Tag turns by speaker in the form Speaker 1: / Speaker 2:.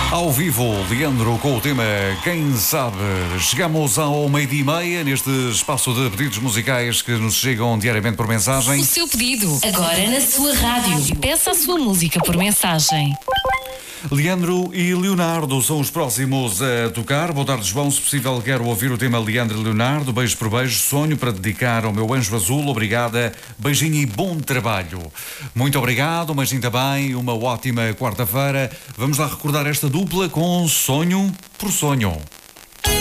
Speaker 1: Ao vivo, Leandro com o tema Quem Sabe. Chegamos ao 12:30 neste espaço de pedidos musicais que nos chegam diariamente por mensagem.
Speaker 2: O seu pedido, agora na sua rádio. Peça a sua música por mensagem.
Speaker 1: Leandro e Leonardo são os próximos a tocar. Boa tarde, João. Se possível, quero ouvir o tema Leandro e Leonardo. Beijo por beijo. Sonho para dedicar ao meu anjo azul. Obrigada. Beijinho e bom trabalho. Muito obrigado. Um beijinho também. Uma ótima quarta-feira. Vamos lá recordar esta dupla com Sonho por Sonho.